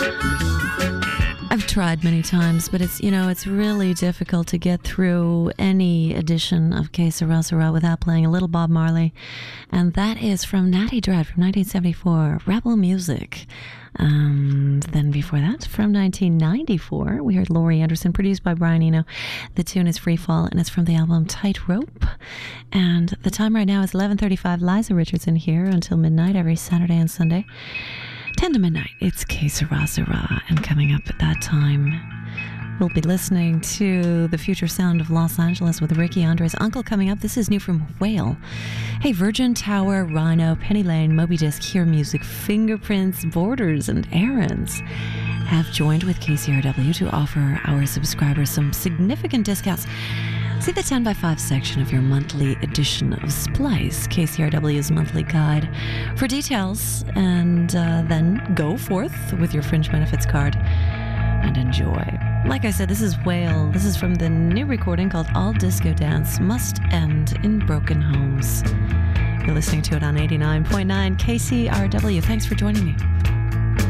I've tried many times, but it's really difficult to get through any edition of Que Sera Sera without playing a little Bob Marley. And that is from Natty Dread from 1974, Rebel Music. Then before that, from 1994, we heard Laurie Anderson, produced by Brian Eno. The tune is Free Fall, and it's from the album Tightrope. And the time right now is 11:35. Liza Richardson here until midnight every Saturday and Sunday. 10 to midnight, it's Que Sera Sera, and coming up at that time, we'll be listening to the future sound of Los Angeles with Ricky Andres' Uncle coming up. This is new from Whale. Hey, Virgin Tower, Rhino, Penny Lane, Moby Disc, Hear Music, Fingerprints, Borders, and Aaron's have joined with KCRW to offer our subscribers some significant discounts. See the 10 by 5 section of your monthly edition of Splice, KCRW's monthly guide, for details, and then go forth with your Fringe Benefits card and enjoy. Like I said, this is Whale. This is from the new recording called All Disco Dance Must End in Broken Homes. You're listening to it on 89.9 KCRW. Thanks for joining me.